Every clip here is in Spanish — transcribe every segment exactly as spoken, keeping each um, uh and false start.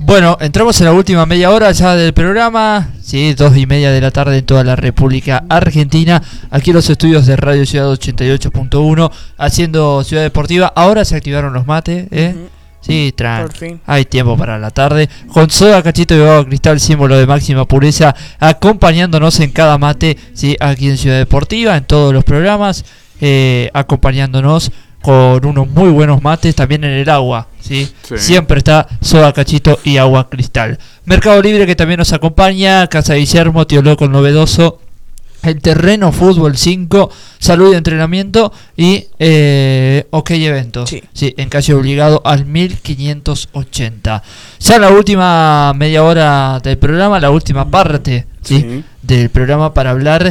Bueno, entramos en la última media hora ya del programa, sí, dos y media de la tarde en toda la República Argentina, aquí en los estudios de Radio Ciudad ochenta y ocho punto uno, haciendo Ciudad Deportiva. Ahora se activaron los mates, ¿eh? Uh-huh. Sí, tranqui, hay tiempo para la tarde. Con soda, cachito y agua cristal, símbolo de máxima pureza, acompañándonos en cada mate, sí, aquí en Ciudad Deportiva, en todos los programas, eh, acompañándonos con unos muy buenos mates, también en el agua, ¿sí? Sí. Siempre está soda, cachito y agua cristal. Mercado Libre, que también nos acompaña, Casa Guillermo, Tío Loco el Novedoso, El Terreno Fútbol cinco, Salud y Entrenamiento y eh, OK Eventos, sí. Sí, en calle Obligado al mil quinientos ochenta. Ya la última media hora del programa, la última parte, ¿sí? Sí. del programa, para hablar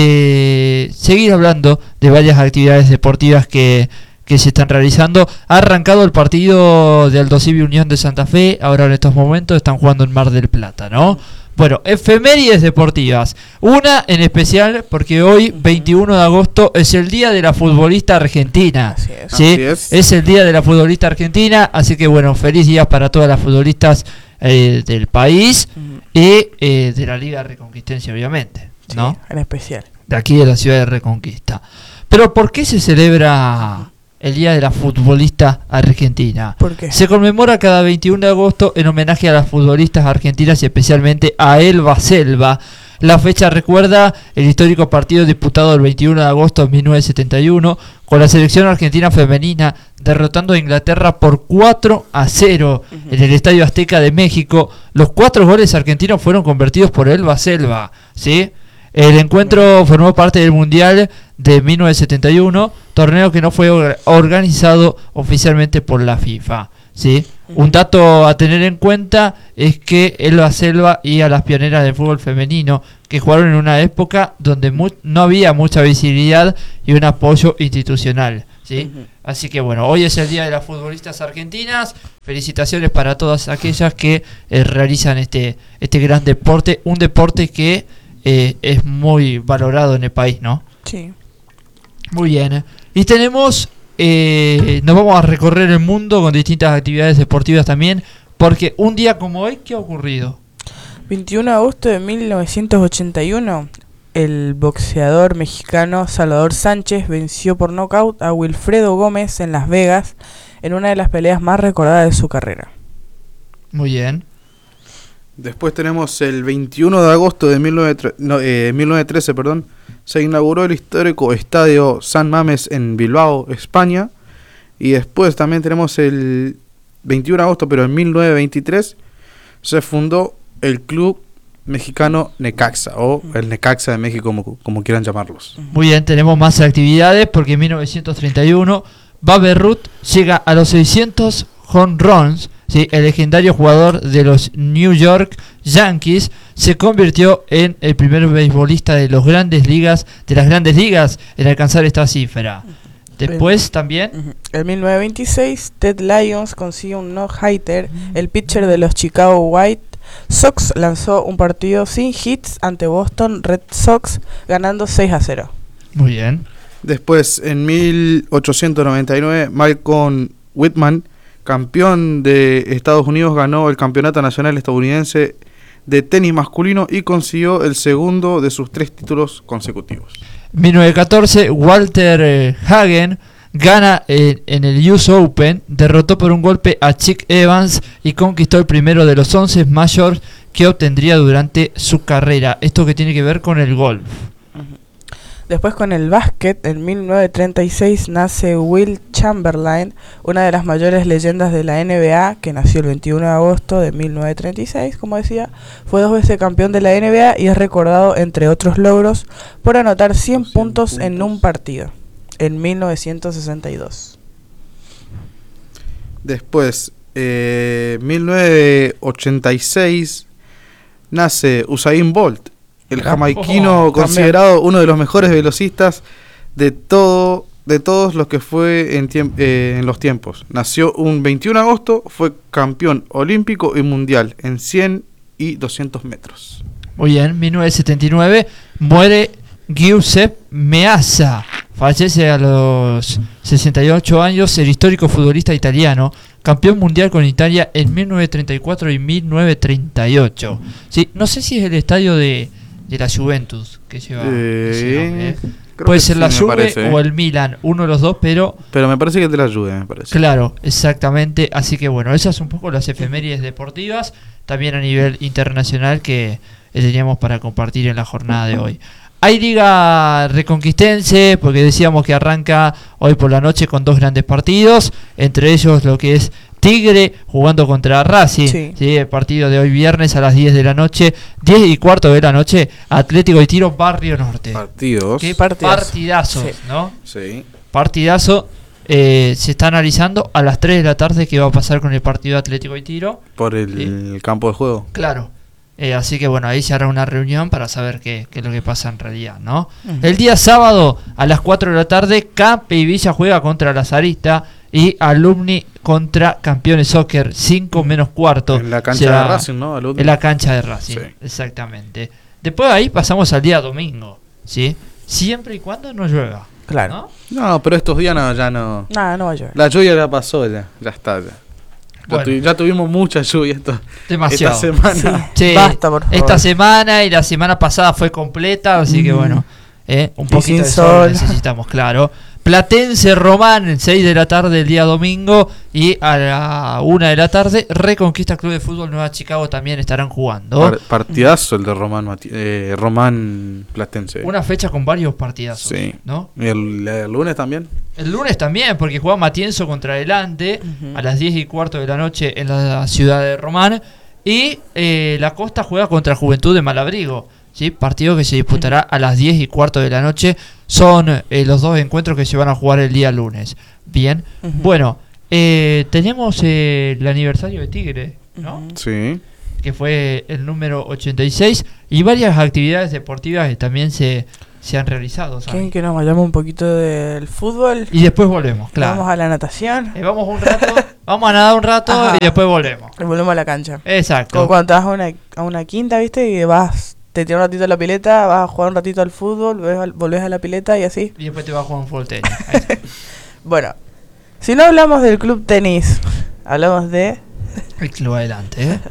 de seguir hablando de varias actividades deportivas que que se están realizando. Ha arrancado el partido de Aldosivi Unión de Santa Fe, ahora en estos momentos están jugando en Mar del Plata, ¿no? Bueno, efemérides deportivas. Una en especial porque hoy, veintiuno de agosto, es el día de la futbolista argentina. Así es. ¿Sí? Así es. Es el día de la futbolista argentina, así que bueno, feliz día para todas las futbolistas eh, del país uh-huh. y eh, de la Liga Reconquistense, obviamente, ¿no? Sí, en especial. De aquí de la ciudad de Reconquista. Pero ¿por qué se celebra el Día de la Futbolista Argentina? ¿Por qué? Se conmemora cada veintiuno de agosto en homenaje a las futbolistas argentinas y especialmente a Elba Selva. La fecha recuerda el histórico partido disputado el veintiuno de agosto de mil novecientos setenta y uno con la selección argentina femenina derrotando a Inglaterra por cuatro a cero uh-huh. en el Estadio Azteca de México. Los cuatro goles argentinos fueron convertidos por Elba Selva, ¿sí? El encuentro formó parte del Mundial de mil novecientos setenta y uno, torneo que no fue organizado oficialmente por la FIFA, ¿sí? Uh-huh. Un dato a tener en cuenta es que Elba Selva y a las pioneras del fútbol femenino, que jugaron en una época donde mu- no había mucha visibilidad y un apoyo institucional, ¿sí? Uh-huh. Así que bueno, hoy es el Día de las Futbolistas Argentinas. Felicitaciones para todas aquellas que eh, realizan este, este gran deporte, un deporte que Eh, es muy valorado en el país, ¿no? Sí. Muy bien. Y tenemos, eh, nos vamos a recorrer el mundo con distintas actividades deportivas también, porque un día como hoy, ¿qué ha ocurrido? veintiuno de agosto de mil novecientos ochenta y uno, el boxeador mexicano Salvador Sánchez venció por nocaut a Wilfredo Gómez en Las Vegas en una de las peleas más recordadas de su carrera. Muy bien. Después tenemos el veintiuno de agosto de mil novecientos trece, perdón, se inauguró el histórico Estadio San Mamés en Bilbao, España. Y después también tenemos el veintiuno de agosto, pero en mil novecientos veintitrés, se fundó el Club Mexicano Necaxa, o el Necaxa de México, como, como quieran llamarlos. Muy bien, tenemos más actividades porque en mil novecientos treinta y uno, Babe Ruth llega a los seiscientos home runs. Sí, el legendario jugador de los New York Yankees se convirtió en el primer beisbolista de los grandes ligas, de las grandes ligas, en alcanzar esta cifra. Después uh-huh. también, uh-huh. en mil novecientos veintiséis, Ted Lyons consiguió un no-hitter. El pitcher de los Chicago White Sox lanzó un partido sin hits ante Boston Red Sox, ganando seis a cero. Muy bien. Después, en mil ochocientos noventa y nueve, Malcolm Whitman, campeón de Estados Unidos, ganó el Campeonato Nacional Estadounidense de tenis masculino y consiguió el segundo de sus tres títulos consecutivos. mil novecientos catorce, Walter eh, Hagen gana eh, en el U S Open, derrotó por un golpe a Chick Evans y conquistó el primero de los once majors que obtendría durante su carrera. Esto que tiene que ver con el golf. Después, con el básquet, en mil novecientos treinta y seis nace Will Chamberlain, una de las mayores leyendas de la N B A, que nació el veintiuno de agosto de mil novecientos treinta y seis, como decía. Fue dos veces campeón de la N B A y es recordado, entre otros logros, por anotar cien puntos en un partido, en mil novecientos sesenta y dos. Después, eh, mil novecientos ochenta y seis, nace Usain Bolt, el jamaiquino, oh, considerado también uno de los mejores velocistas de todo de todos los que fue en, tiemp- eh, en los tiempos. Nació un veintiuno de agosto, fue campeón olímpico y mundial en cien y doscientos metros. Muy bien, mil novecientos setenta y nueve, muere Giuseppe Meazza. Fallece a los sesenta y ocho años el histórico futbolista italiano, campeón mundial con Italia en mil novecientos treinta y cuatro y mil novecientos treinta y ocho. Sí, no sé si es el estadio de, de la Juventus que lleva Eh, ese nombre, ¿eh? creo Puede que ser sí, la me Juve parece, ¿eh? o el Milan, uno de los dos, pero Pero me parece que es de la Juve, me parece. claro, exactamente. Así que bueno, esas son un poco las efemérides deportivas, también a nivel internacional que eh, teníamos para compartir en la jornada de hoy. Hay liga reconquistense, porque decíamos que arranca hoy por la noche con dos grandes partidos, entre ellos lo que es Tigre jugando contra Racing, Sí. ¿sí? El partido de hoy viernes a las diez de la noche, diez y cuarto de la noche, Atlético y Tiro Barrio Norte. Partidos. Qué Partidazo. partidazos, Sí. ¿no? Sí. Partidazo. Eh, se está analizando a las tres de la tarde qué va a pasar con el partido Atlético y Tiro. Por el campo de juego. Claro. Eh, así que bueno, ahí se hará una reunión para saber qué, qué es lo que pasa en realidad, ¿no? Ujú. El día sábado a las cuatro de la tarde, Campe y Villa juega contra Lazarista y Alumni contra Campeones Soccer, cinco menos cuarto. En la cancha será de Racing, ¿no? Alumni. En la cancha de Racing, Sí. exactamente. Después de ahí pasamos al día domingo, ¿sí? Siempre y cuando no llueva. Claro. ¿no? No, pero estos días no, ya no. Nada, no va a llover. La lluvia ya pasó, ya. Ya está, ya. Ya, Bueno. tuvi- ya tuvimos mucha lluvia esto, Demasiado. esta semana. Sí, Basta, por favor. esta semana y la semana pasada fue completa, así que Ujú. bueno, eh, un Y poquito sin de sol, sol. necesitamos, claro. Platense Román, seis de la tarde el día domingo, y a la una de la tarde Reconquista Club de Fútbol Nueva Chicago también estarán jugando. Par- partidazo el de Román, Mati- eh, Román Platense. Una fecha con varios partidazos, Sí. ¿no? ¿Y el, el lunes también? El lunes también, porque juega Matienzo contra Adelante Ujú. a las diez y cuarto de la noche en la ciudad de Román. Y eh, la Costa juega contra Juventud de Malabrigo, ¿sí? Partido que se disputará a las diez y cuarto de la noche. Son eh, los dos encuentros que se van a jugar el día lunes. Bien, Ujú. bueno, eh, tenemos eh, el aniversario de Tigre, ¿no? Ujú. Sí. Que fue el número ochenta y seis, y varias actividades deportivas que también se, se han realizado, ¿sabes? ¿Quieren que nos vayamos un poquito del fútbol? Y después volvemos, claro. Vamos a la natación Eh, vamos un rato, vamos a nadar un rato Ajá. y después volvemos. y volvemos a la cancha. Exacto. Como cuando te vas a una, a una quinta, ¿viste? Y vas, te tiras un ratito a la pileta, vas a jugar un ratito al fútbol, volvés, al- volvés a la pileta y así. Y después te vas a jugar un full tenis. Ahí está. Bueno, si no hablamos del club tenis, hablamos de... El club adelante, ¿eh?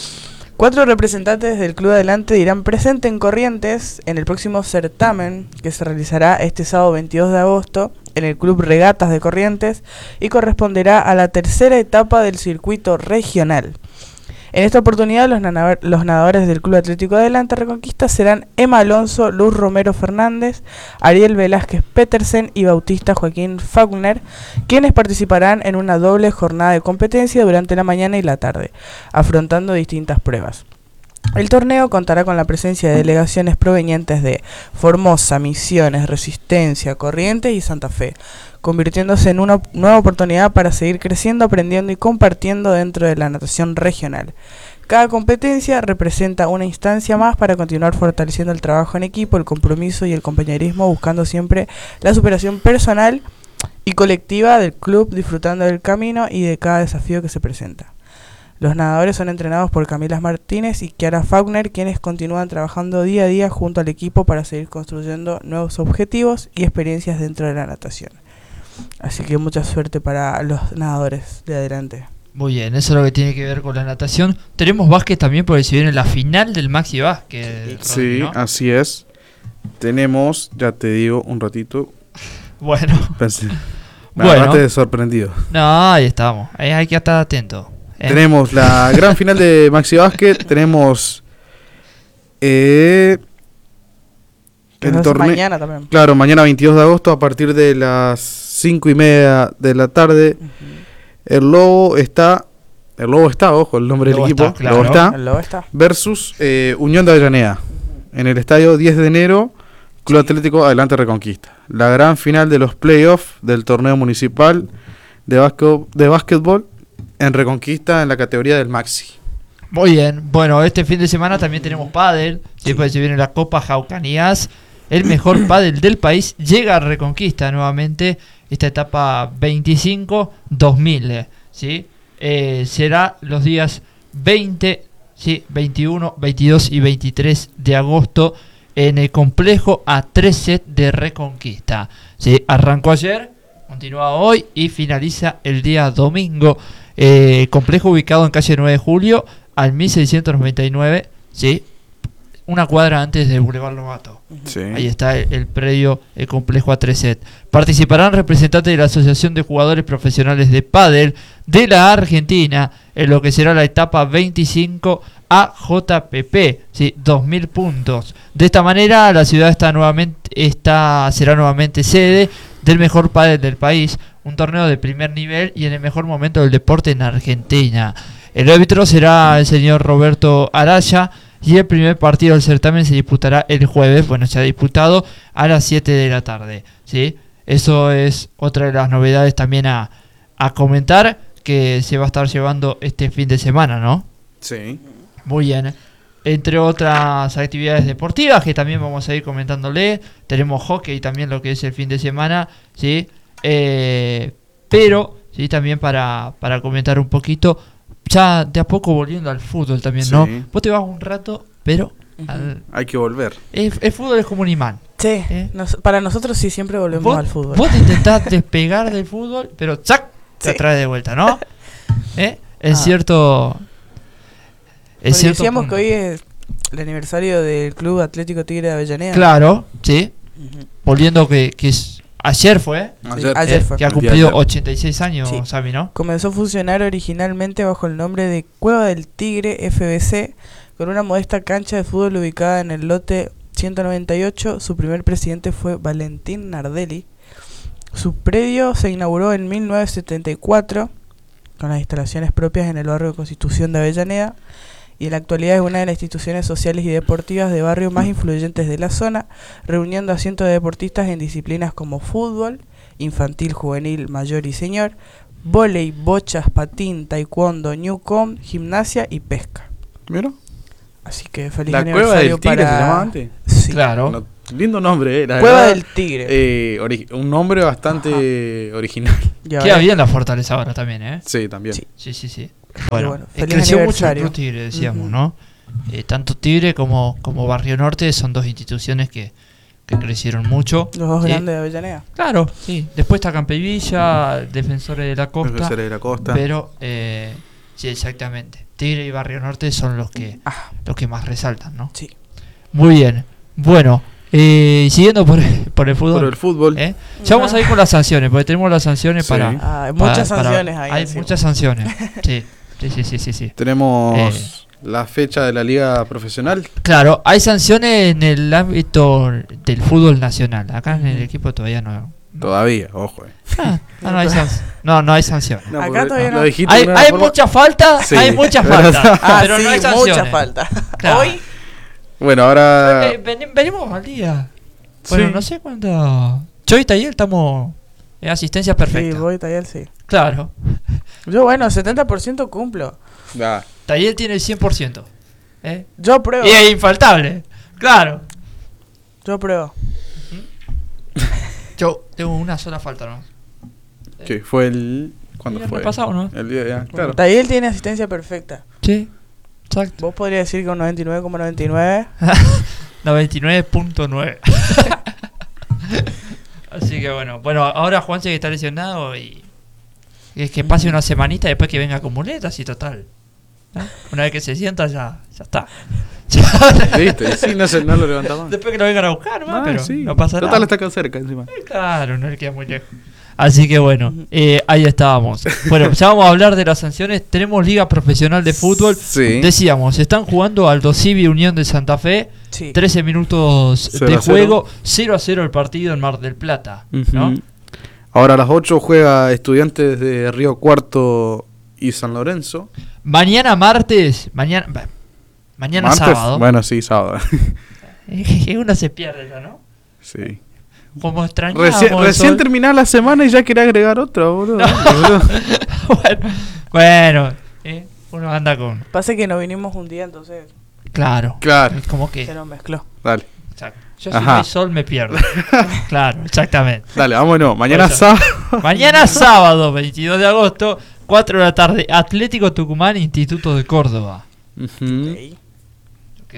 Cuatro representantes del Club Adelante dirán presente en Corrientes en el próximo certamen que se realizará este sábado veintidós de agosto en el Club Regatas de Corrientes y corresponderá a la tercera etapa del circuito regional. En esta oportunidad los, nana- los nadadores del Club Atlético Adelante Reconquista serán Emma Alonso, Luz Romero Fernández, Ariel Velázquez Petersen y Bautista Joaquín Faulkner, quienes participarán en una doble jornada de competencia durante la mañana y la tarde, afrontando distintas pruebas. El torneo contará con la presencia de delegaciones provenientes de Formosa, Misiones, Resistencia, Corrientes y Santa Fe, convirtiéndose en una nueva oportunidad para seguir creciendo, aprendiendo y compartiendo dentro de la natación regional. Cada competencia representa una instancia más para continuar fortaleciendo el trabajo en equipo, el compromiso y el compañerismo, buscando siempre la superación personal y colectiva del club, disfrutando del camino y de cada desafío que se presenta. Los nadadores son entrenados por Camila Martínez y Kiara Faulkner, quienes continúan trabajando día a día junto al equipo para seguir construyendo nuevos objetivos y experiencias dentro de la natación. Así que mucha suerte para los nadadores de adelante. Muy bien, eso es lo que tiene que ver con la natación. Tenemos básquet también porque se viene la final del Maxi Básquet. Sí, Rodri, ¿no? así es. Tenemos, ya te digo, un ratito. Bueno, Pensé. Me Bueno. agarraste de sorprendido. no, ahí estamos. Ahí hay que estar atento. ¿eh? Tenemos la gran final de Maxi Basket. Tenemos. Eh, Que el no es torneo. mañana también. Claro, mañana veintidós de agosto a partir de las cinco y media de la tarde. Ujú. El Lobo está. El Lobo está, ojo, el nombre Lobo del equipo. está, claro. Lobo está. El lobo está. Versus eh, Unión de Avellaneda. En el estadio diez de enero. Club Atlético Adelante Reconquista. La gran final de los playoffs del torneo municipal de, básquet, de básquetbol en Reconquista en la categoría del Maxi. Muy bien. Bueno, este fin de semana también tenemos pádel. Después se viene la Copa Jaucanías. El mejor pádel del país llega a Reconquista nuevamente. Esta etapa veinticinco dos mil. ¿Sí? Eh, será los días veinte, ¿sí? veintiuno, veintidós y veintitrés de agosto en el complejo A tres set de Reconquista. ¿Sí? Arrancó ayer, continúa hoy y finaliza el día domingo. Eh, complejo ubicado en calle nueve de julio, al mil seiscientos noventa y nueve, ¿sí? Una cuadra antes de Boulevard Lobato. Sí. Ahí está el, el predio, el complejo A tres E T. Participarán representantes de la Asociación de Jugadores Profesionales de Pádel de la Argentina en lo que será la etapa veinticinco A J P P, ¿sí? dos mil puntos. De esta manera, la ciudad está nuevamente está será nuevamente sede del mejor pádel del país, un torneo de primer nivel y en el mejor momento del deporte en Argentina. El árbitro será el señor Roberto Araya. Y el primer partido del certamen se disputará el jueves, bueno, se ha disputado a las siete de la tarde, ¿sí? Eso es otra de las novedades también a, a comentar, que se va a estar llevando este fin de semana, ¿no? Sí. Muy bien. Entre otras actividades deportivas que también vamos a ir comentándole, tenemos hockey también lo que es el fin de semana, ¿sí? Eh, pero, ¿sí? También para, para comentar un poquito, ya de a poco volviendo al fútbol también, Sí. ¿no? Vos te vas un rato, pero al- Hay que volver. el, el fútbol es como un imán. Sí, ¿Eh? nos- para nosotros sí siempre volvemos Vos, al fútbol. vos te intentás despegar del fútbol, pero ¡zac! Te Sí. trae de vuelta, ¿no? ¿Eh? En Ah. cierto... En Porque cierto decíamos punto. que hoy es el aniversario del Club Atlético Tigre de Avellaneda. Claro, sí. Ujú. Volviendo que, que es, ayer fue, Ayer. ayer eh, fue. que ha El día de cumplido ayer. ochenta y seis años, Sí. Sami, ¿no? Comenzó a funcionar originalmente bajo el nombre de Cueva del Tigre F B C, con una modesta cancha de fútbol ubicada en el lote ciento noventa y ocho. Su primer presidente fue Valentín Nardelli. Su predio se inauguró en mil novecientos setenta y cuatro, con las instalaciones propias en el barrio de Constitución de Avellaneda, y en la actualidad es una de las instituciones sociales y deportivas de barrio más influyentes de la zona, reuniendo a cientos de deportistas en disciplinas como fútbol, infantil, juvenil, mayor y señor, vóley, bochas, patín, taekwondo, newcom, gimnasia y pesca. ¿Vieron? Así que feliz La Cueva aniversario del Tigre para... se llamaba antes. Sí. Claro. No, lindo nombre, eh. La Cueva verdad, del Tigre. eh, ori- un nombre bastante original. Y Queda ahora- bien la Fortaleza ahora también, ¿eh? Sí, también. Sí. Sí, sí, sí. Y Bueno, bueno, eh, feliz creció mucho el aniversario. Club Tigre, decíamos, Ujú. ¿no? Eh, tanto Tigre como, como Barrio Norte son dos instituciones que, que crecieron mucho. Los dos Sí. grandes de Avellaneda. Claro, sí. Después está Campevilla, Defensores de la Costa. Defensores de la Costa. Pero, eh, sí, exactamente. Tigre y Barrio Norte son los que, Ah, los que más resaltan, ¿no? sí. Muy bien. Bueno, eh, siguiendo por, el- por el fútbol. Por el fútbol. ¿eh? Ya vamos a ir con las sanciones, porque tenemos las sanciones Sí. para... Ah, hay para- muchas para- sanciones ahí. Hay encima. muchas sanciones. Sí, sí, sí, sí, sí. sí. Tenemos Eh. la fecha de la liga profesional. Claro, hay sanciones en el ámbito del fútbol nacional. Acá en el equipo todavía no. Todavía, ojo. eh. Ah, no, no hay sanciones. No, no hay sanciones. No, Acá porque todavía lo no. dijiste Hay, de una hay forma- muchas faltas, Sí, hay muchas es verdad. faltas, Ah, pero sí, no hay sanciones. mucha falta. Claro. Hoy, Bueno, ahora. Eh, ven- venimos al día. Bueno, Sí. no sé cuánto. Yo y Tayel estamos en asistencia sí, perfecta. voy Tayel, sí. Claro. Yo, bueno, setenta por ciento cumplo. Ah, Tayel tiene el cien por ciento. ¿eh? Yo apruebo. Y es infaltable. Claro. Yo apruebo. Yo tengo una sola falta, ¿no? que fue el. ¿Cuándo El fue? viernes pasado, ¿no? El día de. ah, claro. Tayel tiene asistencia perfecta. Sí. Exacto. Vos podrías decir que un noventa y nueve coma noventa y nueve. noventa y nueve punto nueve. Así que bueno. Bueno, ahora Juanse que está lesionado y. y es que pase una semanita después que venga con muletas y total. ¿no? Una vez que se sienta ya, ya está. ¿Viste? Sí, no, se, no lo levantamos. Después que lo vengan a buscar, ¿no? Ah, pero sí. no pasa Total, nada. está acá cerca encima. Eh, Claro, no le queda muy lejos. Así que bueno, eh, ahí estábamos. Bueno, ya vamos a hablar de las sanciones. Tenemos Liga Profesional de Fútbol. Sí. Decíamos, están jugando Aldo Civi Unión de Santa Fe. Sí. trece minutos cero de a cero. juego. cero a cero el partido en Mar del Plata. ¿no? Ujú. Ahora a las ocho juega Estudiantes de Río Cuarto y San Lorenzo. Mañana martes. Mañana, bah, mañana Martes, sábado. Bueno, sí, sábado. Uno se pierde ya, ¿no? Sí. Como extrañamos. Recién, el recién sol. terminada la semana y ya quería agregar otra, boludo. No. Boludo. bueno, bueno eh, uno anda con. Pasa que no vinimos un día, entonces Claro. Claro, Es como se que. nos mezcló. dale. Exacto. Yo si Ajá. no hay sol me pierdo. Claro, exactamente. Dale, vámonos. Mañana Por eso. sábado. Mañana sábado, veintidós de agosto, cuatro de la tarde, Atlético Tucumán, Instituto de Córdoba. Ujú. Ok. ¿Ok?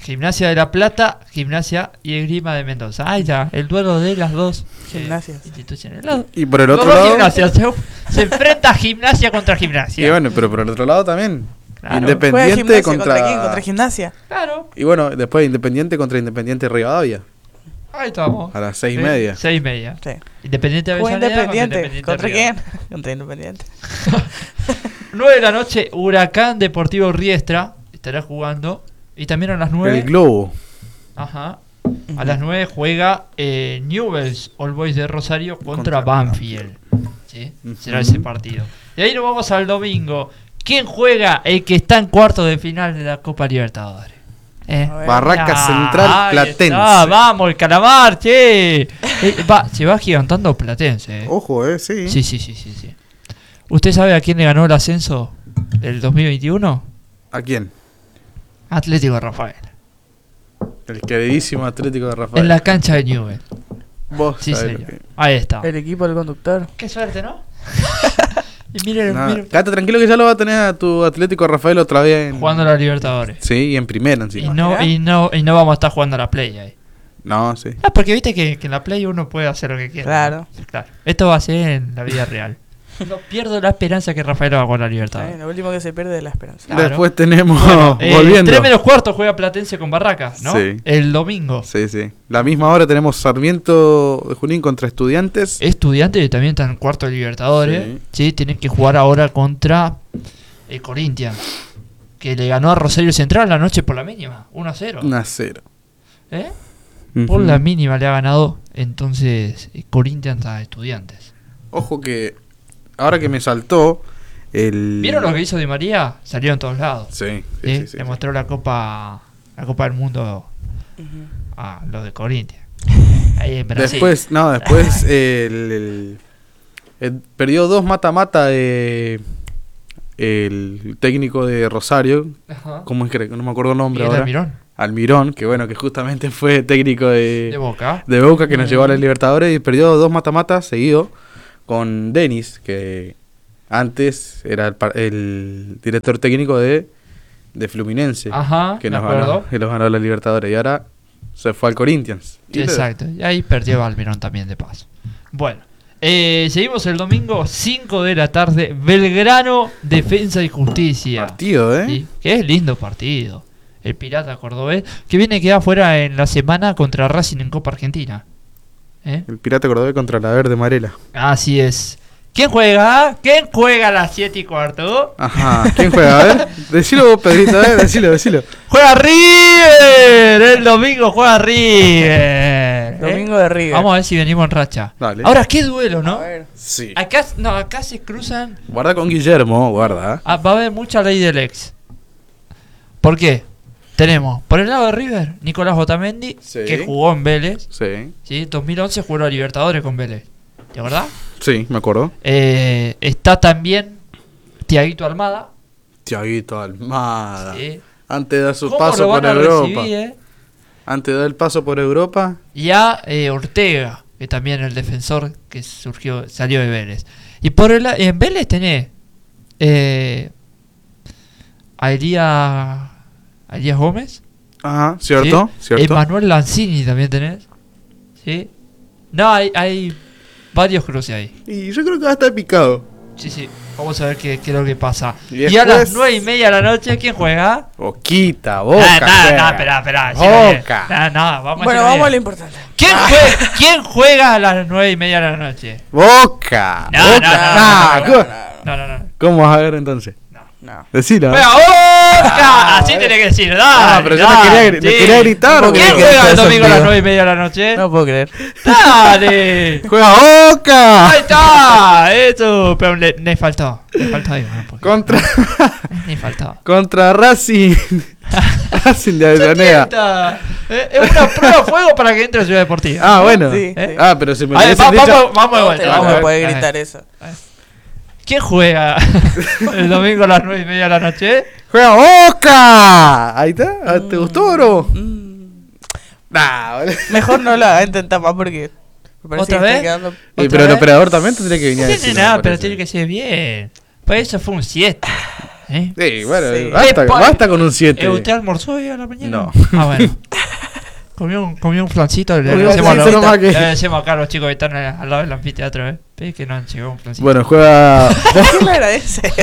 Gimnasia de La Plata, Gimnasia y Esgrima de Mendoza. Ahí está, el duelo de las dos eh, Gimnasias. instituciones. Los- Y por el los otro dos lado. gimnasias, se, se enfrenta Gimnasia contra Gimnasia. Y bueno, pero por el otro lado también. Claro. ¿Juega Independiente Gimnasia contra. contra quién? Contra Gimnasia. Claro, Y bueno, después Independiente contra Independiente Rivadavia. ahí estamos. A las seis y Sí, media. Seis y media. Sí. Independiente Juega Avellaneda Independiente. ¿Contra quién? Rivadavia. Contra Independiente. nueve de la noche, Huracán Deportivo Riestra estará jugando. Y también a las nueve. El Globo. Ajá. A las nueve juega eh, Newell's All Boys de Rosario contra, Contra Banfield. ¿Sí? Ujú. Será ese partido. Y ahí nos vamos al domingo. ¿Quién juega? El que está en cuarto de final de la Copa Libertadores. Eh. A ver. Barraca Ah, Central ahí Platense. está, vamos, el calamar, che. Eh, va, se va gigantando Platense. eh. Ojo, eh, sí. Sí, sí, sí, sí, sí. ¿Usted sabe a quién le ganó el ascenso del dos mil veintiuno? ¿A quién? Atlético de Rafael. El queridísimo Atlético de Rafael. En la cancha de Newell. Vos Sí, sabés lo señor. que- Ahí está. El equipo del conductor. Qué suerte, ¿no? y miren, Nada. miren, Quédate tranquilo que ya lo va a tener a tu Atlético de Rafael otra vez en... jugando a la Libertadores. Sí, y en primera Y encima. no, y, no, y no vamos a estar jugando a la Play ahí. No, sí. Ah, porque viste que, que en la Play uno puede hacer lo que quiera. Claro. ¿no? Claro. Esto va a ser en la vida real. No pierdo la esperanza que Rafael va a jugar a la Está Libertadores. bien, lo último que se pierde es la esperanza. Claro. Después tenemos... Eh, volviendo. tres menos cuarto juega Platense con Barracas, ¿no? Sí. El domingo. Sí, sí. La misma hora tenemos Sarmiento de Junín contra Estudiantes. Estudiantes que también están en cuarto de Libertadores. Sí. Sí, tienen que jugar ahora contra el Corinthians. Que le ganó a Rosario Central la noche por la mínima. uno a cero. Un a cero. ¿Eh? Ujú. Por la mínima le ha ganado entonces eh, Corinthians a Estudiantes. Ojo que... Ahora que me saltó... El... ¿Vieron lo que hizo Di María? Salió en todos lados. Sí, sí, ¿Sí? sí, sí, Le sí. mostró la Copa la Copa del Mundo Ujú. a los de Corinthians. Ahí en Brasil. Después, no, después el, el- el- perdió dos mata-mata de el técnico de Rosario, Ajá. ¿cómo es que no me acuerdo el nombre Miguel ahora? Almirón, Almirón, que bueno, que justamente fue técnico de de, Boca. de Boca que nos Mm. llevó a la Libertadores y perdió dos mata-matas seguidos con Denis, que antes era el, par- el director técnico de, de Fluminense, Ajá, que me nos acuerdo. ganó, que los ganó a la Libertadores y ahora se fue al Corinthians. Y le- Exacto. Y ahí perdió Almirón también de paso. Bueno. Eh, seguimos el domingo, cinco de la tarde. Belgrano, Defensa y Justicia. Partido, ¿eh? Sí, que es lindo partido. El Pirata Cordobés, que viene a quedar fuera en la semana contra Racing en Copa Argentina. ¿Eh? El Pirata Cordobés contra la Verde Marela. Así es. ¿Quién juega? ¿Quién juega a las siete y cuarto? Ajá, ¿quién juega? A ver, decilo vos, Pedrito, a ver, decilo, decilo. ¡Juega River! El domingo juega River. ¿eh? Domingo de River. Vamos a ver si venimos en racha. Dale. Ahora, qué duelo, ¿no? A ver. Sí. Acá, no, acá se cruzan. Guarda con Guillermo, guarda. ah, va a haber mucha ley del ex. ¿Por qué? Tenemos, por el lado de River, Nicolás Otamendi, Sí. que jugó en Vélez. Sí, ¿Sí? dos mil once jugó a Libertadores con Vélez. ¿De verdad? sí, me acuerdo. Eh, está también Tiaguito Almada. Tiaguito Almada. ¿Sí? Antes de dar su ¿Cómo paso lo van por a Europa. recibir, eh? Antes de dar el paso por Europa. Y a eh, Ortega, que también el defensor que surgió, salió de Vélez. Y por el, la- en Vélez tenés eh, a Elías, a Elías Gómez. Ajá, ¿cierto? ¿sí? ¿Cierto? Emanuel Lanzini también tenés. ¿Sí? No, hay, hay varios cruces ahí. Y yo creo que va a estar picado. Sí, sí. Vamos a ver qué, qué es lo que pasa. Y Y, a las después- nueve y media de la noche, ¿quién juega? Boquita, Boca. Ah, no, juega. no, espera, espera. Boca. No, no, vamos Bueno, a vamos a lo importante. ¿Quién, juega, ¿Quién juega a las nueve y media de la noche? Boca. No, no, Boca. no, Ah, no, ¿cómo- No, no, no. ¿Cómo vas a ver entonces? No. Decilo. ¿eh? ¡Juega Boca! Así tenés que decir, dale. Ah, pero yo dale, no quería, gri- sí. le quería gritar. No, ¿Quién que- porque- juega el eso domingo a las digo. nueve y media de la noche? No puedo creer. ¡Dale! ¡Juega Boca! ¡Ahí está! Eso, pero le, le faltó. Le faltó ahí, no, porque- Contra, Le faltó. contra Racing. Racing de Avellaneda. Está. Eh, Es una prueba de fuego para que entre a Ciudad Deportiva. Ah, bueno. Sí, ¿Eh? sí. Ah, pero si me A ver, hubiesen va- dicho- vamos, vamos de vuelta. No vamos me de puede vuelta. gritar eso. ¿Quién juega el domingo a las nueve y media de la noche? ¡Juega Boca! Ahí está. Ah, ¿te gustó o no? Mm. Nah, boludo. Mejor no lo haga intentar más porque me parece ¿Otra que está vez? quedando- Eh, ¿Otra pero el vez? operador también tendría que venir No a tiene decirlo, nada, me pero parece. tiene que ser bien. Pues eso fue un siete. ¿eh? Sí, bueno, Sí. basta, Eh, pa- basta con un siete. Eh, ¿Usted almorzó hoy a la mañana? No. Ah, bueno. Comió un, comió un flancito. Le Comió un agradecemos, a los- flancito nomás que- le agradecemos acá a los chicos que están al lado del anfiteatro. ¿eh? Ve que no han llegado un flancito. Bueno, juega. ¿Quién le agradece?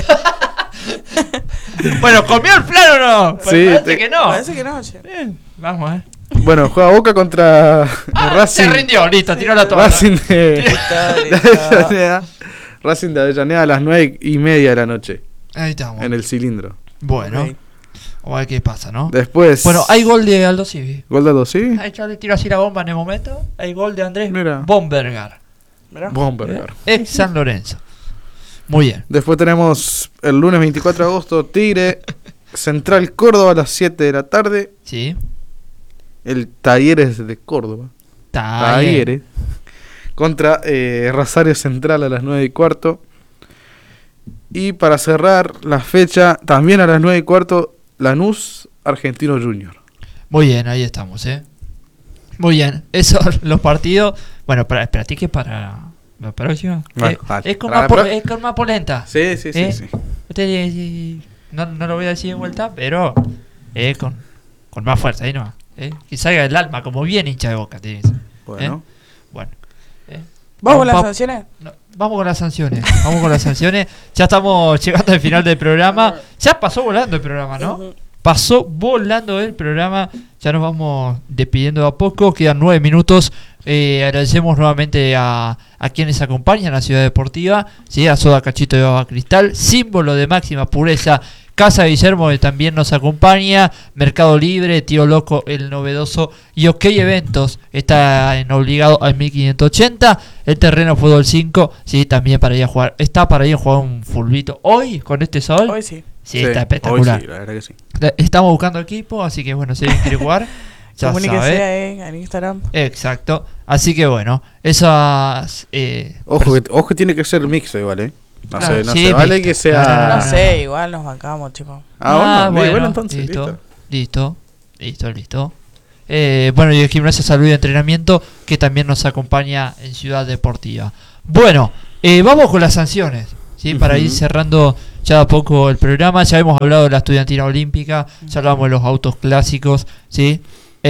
Bueno, ¿comió el plan o no? Pues Sí, parece te- que no. Parece que no, che. Bien, vamos, ¿eh? Bueno, juega Boca contra Ah, Racing. se rindió, listo, tiró la toalla. Racing de, Listo, de listo. Avellaneda. Racing de Avellaneda a las nueve y media de la noche. Ahí estamos. En el cilindro. Bueno, Ok. o a ver qué pasa, ¿no? Después. Bueno, hay gol de Aldo Civi. Gol de dos, sí. Ahí ya le tiro así la bomba en el momento. Hay gol de Andrés Mira. Bombergar, Mirá. Bomberger. ex San Lorenzo. Muy bien. Después tenemos el lunes veinticuatro de agosto, Tigre Central Córdoba a las siete de la tarde. Sí. El Talleres de Córdoba. Está bien. Talleres. Contra eh, Rosario Central a las nueve y cuarto. Y para cerrar la fecha, también a las nueve y cuarto, Lanús Argentino Junior. Muy bien, ahí estamos, ¿eh? Muy bien. Esos los partidos. Bueno, para, espérate que para la próxima. Bueno, eh, dale. es, con Para más la po- pro- es con más polenta. Sí, sí, sí. ¿Eh? sí. Usted, eh, eh, no, no lo voy a decir de vuelta, pero eh, con, con más fuerza, ahí no. ¿eh? Que salga del alma, como bien hincha de Boca. Tiene que ser. Bueno. Bueno. eh. ¿Vamos con las Pa- sanciones? No, vamos con las sanciones. Vamos con las sanciones. Ya estamos llegando al final del programa. Ya pasó volando el programa, ¿no? Ujú. Pasó volando el programa. Ya nos vamos despidiendo de a poco. Quedan nueve minutos. Eh, agradecemos nuevamente a, a quienes acompañan a Ciudad Deportiva. ¿Sí? A Soda Cachito de Baba Cristal, símbolo de máxima pureza. Casa Guillermo, que también nos acompaña. Mercado Libre, Tío Loco, el novedoso. Y OK Eventos está en obligado al mil quinientos ochenta. El terreno Fútbol cinco, sí, también para ir a jugar. Está para ir a jugar un fulbito. Hoy, con este sol, Hoy sí. sí, está espectacular. Hoy sí, la verdad que sí. Estamos buscando equipo, así que bueno, si alguien quiere jugar, ya Comuníquese sabe. ahí en Instagram. Exacto. Así que bueno, esas. Eh, Ojo que, ojo que tiene que ser mixto igual, ¿eh? No Claro, sé, no sí, se vale mixto. que sea. Ah. No sé, igual nos bancamos, chicos. Ah, bueno, bueno, entonces, listo, listo. listo, listo, listo. Eh, bueno, y el Gimnasia Salud y Entrenamiento, que también nos acompaña en Ciudad Deportiva. Bueno, eh, vamos con las sanciones, ¿sí? Para Ujú. ir cerrando ya de a poco el programa. Ya hemos hablado de la estudiantina olímpica, ya hablamos de los autos clásicos, ¿sí?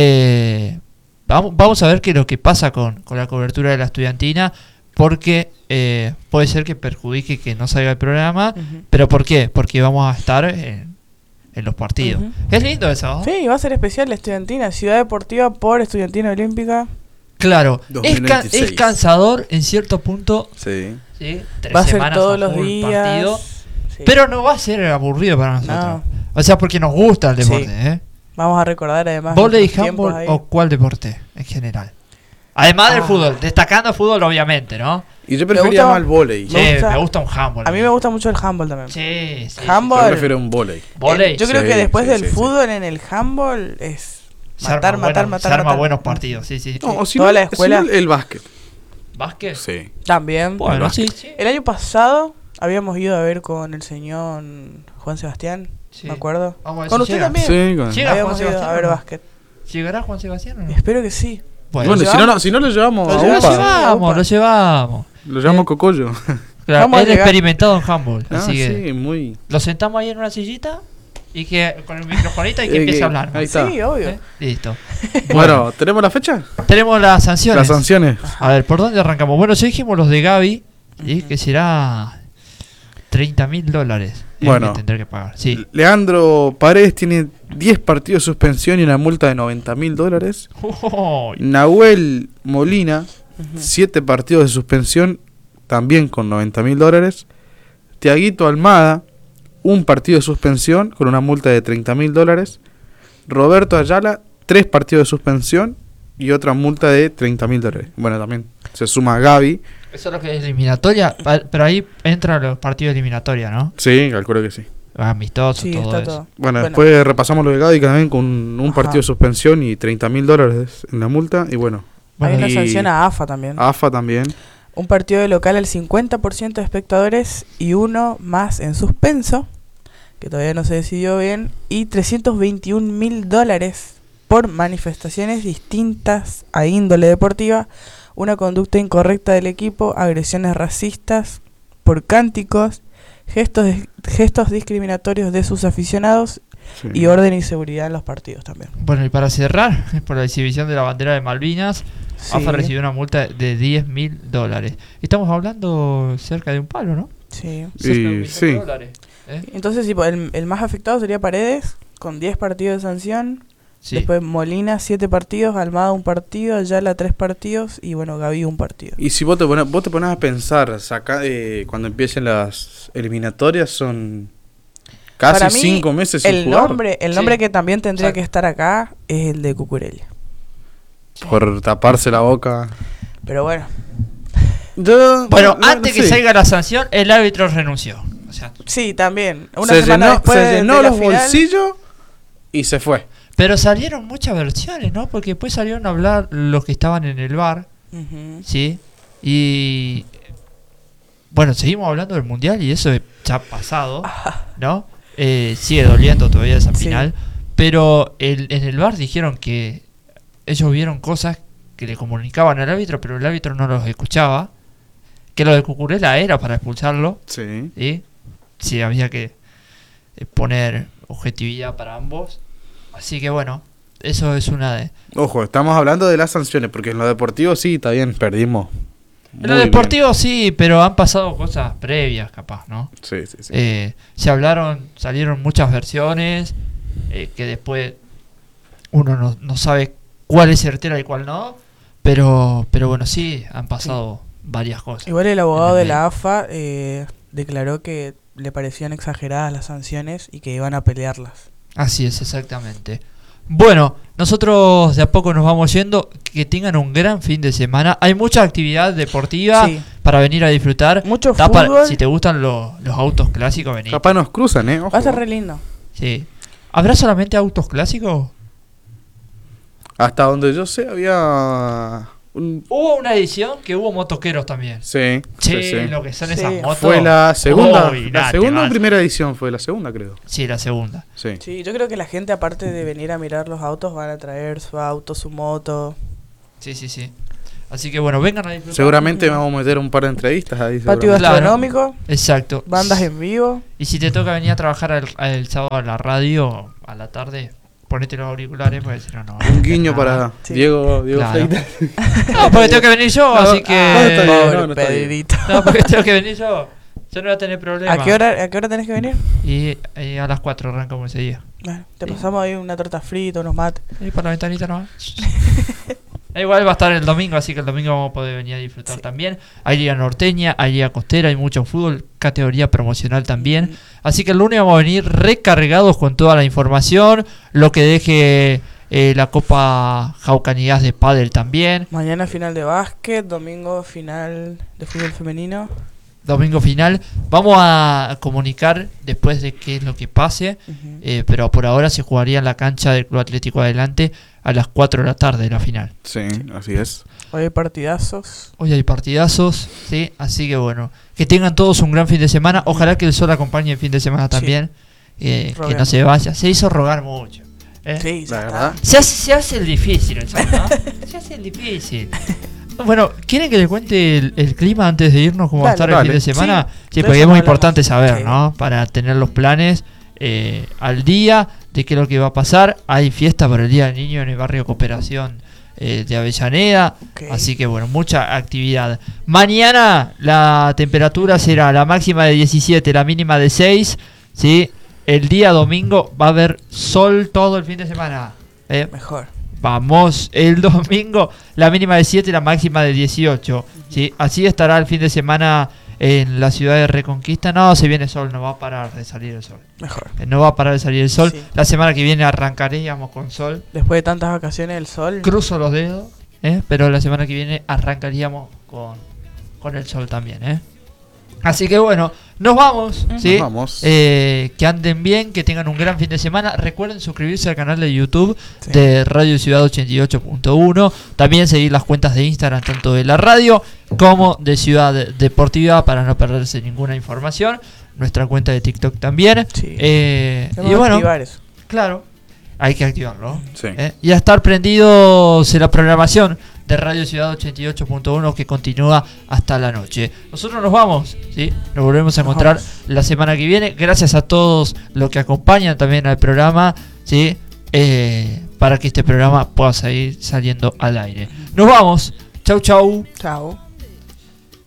Eh, vamos, vamos a ver qué es lo que pasa con, con la cobertura de la estudiantina, porque eh, puede ser que perjudique que no salga el programa. Ujú. ¿Pero por qué? Porque vamos a estar en, en los partidos. Ujú. Es lindo eso, ¿no? Sí, va a ser especial la estudiantina. Ciudad Deportiva por Estudiantina Olímpica. Claro, es, dos mil ca- veintiséis. es cansador en cierto punto, Sí. ¿sí? Tres Va a ser semanas todos a los full días. partido, Sí. pero no va a ser aburrido para nosotros. No. O sea, porque nos gusta el deporte, Sí. ¿eh? Vamos a recordar además. ¿Voley, nuestros tiempos handball ahí. o cuál deporte en general? Además del Ah. fútbol, destacando fútbol obviamente, ¿no? Y yo prefería gusta- más el volei. Sí, Me me gusta- gusta, un handball. A mí me gusta mucho el handball también. Sí, sí. Handball. Yo prefiero un volei. Voley. Eh, yo creo Sí, que después sí, del sí, sí. fútbol en el handball es Se matar, arma matar, buenos- matar, Se arma matar. buenos partidos, sí, sí. No, o si Toda no, la si escuela. no, el básquet. ¿Básquet? Sí. También. Bueno, El sí, básquet. sí. El año pasado habíamos ido a ver con el señor Juan Sebastián, Sí. me acuerdo. Vamos a ver Con si usted llega. también. Sí, con- Llega Habíamos Juan ido Sebastián, a ver ¿o no? básquet. ¿Llegará Juan Sebastián o no? Espero que sí. Bueno, Bueno, ¿Lo si no, llevamos? no, si no lo llevamos Lo a lo llevamos, UPA. llevamos, Upa. lo llevamos. Lo llevamos Eh. Cocollo. Claro, Vamos a él llegar. experimentado en handball, Ah, así que sí, muy. lo sentamos ahí en una sillita y que con el microfonito y que Eh, empiece que- a hablar. ahí está. Sí, obvio. ¿Eh? Listo. Bueno, ¿tenemos la fecha? Tenemos las sanciones. Las sanciones. A ver, ¿por dónde arrancamos? Bueno, ya dijimos los de Gaby, ¿sí? Ujú. Que será treinta mil dólares. eh, Bueno. que tendrá que pagar. Sí. Leandro Paredes tiene diez partidos de suspensión y una multa de noventa mil dólares. Oh, Nahuel Molina, Ujú. siete partidos de suspensión, también con noventa mil dólares. Tiaguito Almada, un partido de suspensión con una multa de treinta mil dólares. Roberto Ayala, tres partidos de suspensión y otra multa de treinta mil dólares. Bueno, también se suma Gaby. eso es lo que es eliminatoria, pa- pero ahí entran los partidos de eliminatoria, ¿no? Sí, calculo que sí. Amistosos, Sí, todo está eso. todo. Bueno, Bueno. después repasamos lo de Gaby también con un Ajá. partido de suspensión y treinta mil dólares en la multa. Y bueno, Hay Bueno, una y- sanción a AFA también. AFA también. Un partido de local al cincuenta por ciento de espectadores y uno más en suspenso, que todavía no se decidió bien, y trescientos veintiún mil dólares por manifestaciones distintas a índole deportiva, una conducta incorrecta del equipo, agresiones racistas por cánticos, gestos, gestos discriminatorios de sus aficionados Sí. y orden y seguridad en los partidos también. Bueno, y para cerrar, por la exhibición de la bandera de Malvinas, Sí, AFA recibió una multa de diez mil dólares. Estamos hablando cerca de un palo, ¿no? sí. Cerca de un Y millón sí. de dólares. ¿eh? Entonces, sí, pues, el, el más afectado sería Paredes, con diez partidos de sanción. Sí. Después Molina, siete partidos. Almada, un partido. Ayala, tres partidos. Y bueno, Gaví, un partido. Y si vos te pones, vos te pones a pensar, saca, eh, cuando empiecen las eliminatorias son casi Para mí, cinco meses sin El jugar. nombre, el nombre Sí. que también tendría Exacto. que estar acá es el de Cucurella. Por taparse la boca. Pero bueno, Yo- Bueno, no, antes no que sé. salga la sanción, el árbitro renunció. O sea, sí, también. Una se semana llenó, después se de- llenó de la los final, bolsillos y se fue. pero salieron muchas versiones, ¿no? Porque después salieron a hablar los que estaban en el bar, Ujú. ¿sí? Y bueno, seguimos hablando del mundial y eso ya ha pasado, ¿no? Eh, sigue doliendo todavía esa Sí. final, pero el, en el bar dijeron que ellos vieron cosas que le comunicaban al árbitro, pero el árbitro no los escuchaba, que lo de Cucurella era para expulsarlo, Sí. ¿sí? Sí, había que eh, poner objetividad para ambos, así que bueno, eso es una de... Ojo, estamos hablando de las sanciones, porque en lo deportivo sí, está bien, perdimos. En lo Muy bien. deportivo sí, pero han pasado cosas previas capaz, ¿no? Sí, sí, sí. Eh, se hablaron, salieron muchas versiones eh, que después uno no, no sabe cuál es certera y cuál no, pero pero bueno, sí, han pasado varias cosas. Igual el abogado En el de medio. la A F A eh, declaró que le parecían exageradas las sanciones y que iban a pelearlas. Así es, exactamente. Bueno, nosotros de a poco nos vamos yendo. Que tengan un gran fin de semana. Hay mucha actividad deportiva Sí. para venir a disfrutar. Mucho Está para- fútbol. si te gustan los, los autos clásicos, vení. Capaz nos cruzan, ¿eh? Ojo. Va a ser re lindo. Sí. ¿Habrá solamente autos clásicos? Hasta donde yo sé había... Un... Hubo una edición que hubo motoqueros también. Sí, Sí, sí, sí. lo que son Sí. esas motos. Fue la segunda, Uy, la nada, segunda o te vas. primera edición fue la segunda, creo. Sí, la segunda. Sí. Sí, yo creo que la gente, aparte de venir a mirar los autos, van a traer su auto, su moto. Sí, sí, sí. Así que bueno, vengan a disfrutar. Seguramente vamos a meter un par de entrevistas ahí. Patio seguramente. Claro. gastronómico, Exacto. bandas en vivo. Y si te toca venir a trabajar el, el sábado a la radio a la tarde, ponete los auriculares porque si no, no. Un guiño para Sí. Diego, Diego Claro. Freitas. No, porque tengo que venir yo, No, así que. ah, está bien, Pobre no, no está bien. Pedrito. No, porque tengo que venir yo. Yo no voy a tener problema. ¿A qué hora, a qué hora tenés que venir? Y, y a las cuatro arrancamos ese día. Bueno, te Sí. pasamos ahí una torta frita, unos mates. Y por la ventanita no. Igual va a estar el domingo, así que el domingo vamos a poder venir a disfrutar Sí. también. Hay liga norteña, hay liga costera, hay mucho fútbol, categoría promocional también. Así que el lunes vamos a venir recargados con toda la información, lo que deje eh, la Copa Jaucanigás de Pádel también. Mañana final de básquet, domingo final de fútbol femenino. Domingo final. Vamos a comunicar después de qué es lo que pase, Ujú. eh, pero por ahora se jugaría en la cancha del Club Atlético Adelante a las cuatro de la tarde la final. Sí, así es. Hoy hay partidazos. Hoy hay partidazos, ¿sí? Así que bueno, que tengan todos un gran fin de semana. Ojalá que el sol acompañe el fin de semana también. eh, que no Roguemos. se vaya. Se hizo rogar mucho. ¿eh? Sí, ya La está. verdad. Se, hace, se hace el difícil el sol, ¿no? Se hace el difícil. Bueno, ¿quieren que les cuente el, el clima antes de irnos? ¿Cómo va a Dale, estar el dale. fin de semana? Sí, Sí, de porque eso es muy no importante hablamos. saber, Sí. ¿no? Para tener los planes eh, al día de qué es lo que va a pasar. Hay fiesta por el Día del Niño en el barrio Cooperación eh, de Avellaneda. Ok. Así que bueno, mucha actividad. Mañana la temperatura será la máxima de diecisiete, la mínima de seis. ¿Sí? El día domingo va a haber sol todo el fin de semana. ¿eh? Mejor. Vamos, el domingo la mínima de siete, la máxima de dieciocho. ¿Sí? Así estará el fin de semana en la ciudad de Reconquista. No, se viene sol, no va a parar de salir el sol. Mejor. Eh, No va a parar de salir el sol. Sí. La semana que viene arrancaríamos con sol. Después de tantas vacaciones, el sol. Cruzo los dedos, ¿eh? Pero la semana que viene arrancaríamos con, con el sol también, ¿eh? Así que bueno, nos vamos, Ujú. ¿sí? Nos vamos. Eh, que anden bien, que tengan un gran fin de semana. Recuerden suscribirse al canal de YouTube Sí. de Radio Ciudad ochenta y ocho punto uno. También seguir las cuentas de Instagram, tanto de la radio como de Ciudad Deportiva, para no perderse ninguna información. Nuestra cuenta de TikTok también. Sí. Eh, Tenemos y que bueno, activar eso. claro, hay que activarlo. Sí. ¿eh? Y a estar prendidos en la programación de Radio Ciudad ochenta y ocho punto uno que continúa hasta la noche. Nosotros nos vamos, ¿sí? Nos volvemos a encontrar Nos vamos. la semana que viene. Gracias a todos los que acompañan también al programa, ¿sí? Eh, para que este programa pueda seguir saliendo al aire. Nos vamos. Chau, chau. Chao.